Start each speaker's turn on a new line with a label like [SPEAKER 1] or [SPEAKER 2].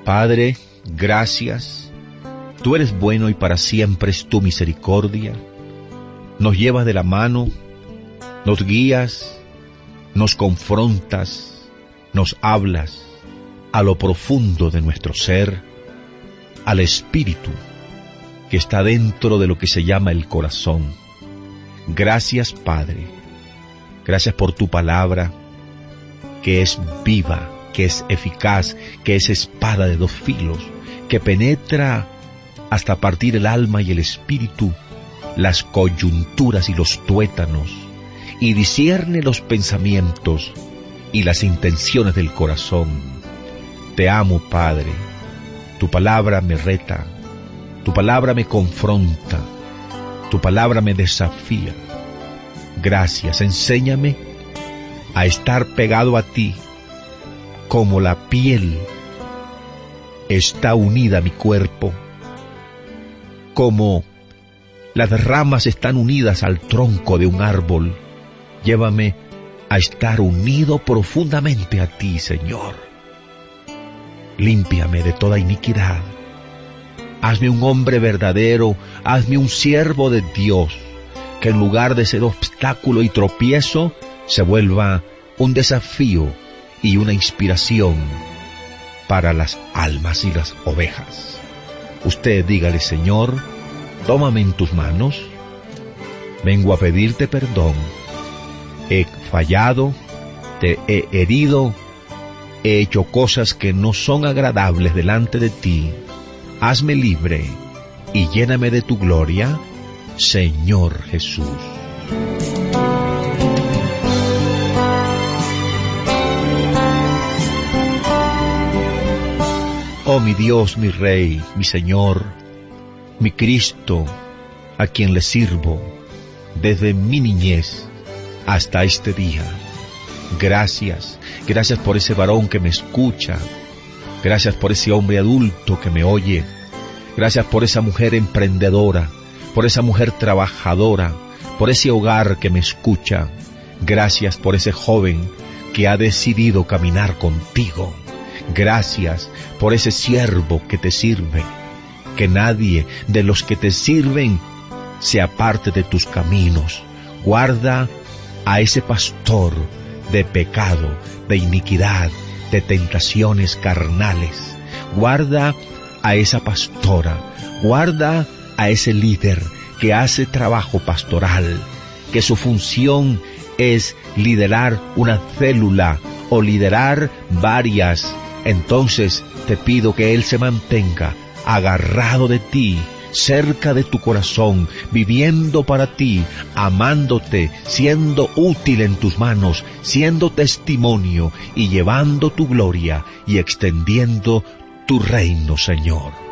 [SPEAKER 1] Padre, gracias. Tú eres bueno y para siempre es tu misericordia. Nos llevas de la mano, nos guías, nos confrontas, nos hablas a lo profundo de nuestro ser, al espíritu que está dentro de lo que se llama el corazón. Gracias, Padre. Gracias por tu palabra, que es viva, que es eficaz, que es espada de dos filos, que penetra hasta partir el alma y el espíritu, las coyunturas y los tuétanos, y discierne los pensamientos y las intenciones del corazón. Te amo, Padre. Tu palabra me reta, tu palabra me confronta, tu palabra me desafía. Gracias, enséñame a estar pegado a ti, como la piel está unida a mi cuerpo, como las ramas están unidas al tronco de un árbol. Llévame a estar unido profundamente a ti, Señor. Límpiame de toda iniquidad. Hazme un hombre verdadero, hazme un siervo de Dios, que en lugar de ser obstáculo y tropiezo, se vuelva un desafío y una inspiración para las almas y las ovejas. Usted dígale: Señor, tómame en tus manos, vengo a pedirte perdón, he fallado, te he herido, he hecho cosas que no son agradables delante de ti. Hazme libre y lléname de tu gloria, Señor Jesús. Oh mi Dios, mi Rey, mi Señor, mi Cristo, a quien le sirvo desde mi niñez hasta este día. Gracias, gracias por ese varón que me escucha, gracias por ese hombre adulto que me oye, gracias por esa mujer emprendedora, por esa mujer trabajadora, por ese hogar que me escucha, gracias por ese joven que ha decidido caminar contigo. Gracias por ese siervo que te sirve. Que nadie de los que te sirven se aparte de tus caminos. Guarda a ese pastor de pecado, de iniquidad, de tentaciones carnales. Guarda a esa pastora. Guarda a ese líder que hace trabajo pastoral, que su función es liderar una célula o liderar varias. Entonces te pido que él se mantenga agarrado de ti, cerca de tu corazón, viviendo para ti, amándote, siendo útil en tus manos, siendo testimonio y llevando tu gloria y extendiendo tu reino, Señor.